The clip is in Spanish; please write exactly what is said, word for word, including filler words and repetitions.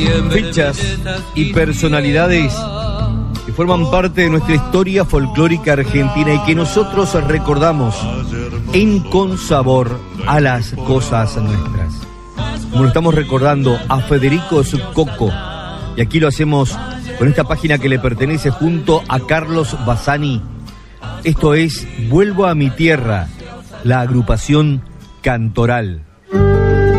Fechas y personalidades que forman parte de nuestra historia folclórica argentina y que nosotros recordamos en consabor a las cosas nuestras. Como lo estamos recordando a Federico Coco, y aquí lo hacemos con esta página que le pertenece junto a Carlos Bassani. Esto es Vuelvo a mi tierra, la agrupación Cantoral.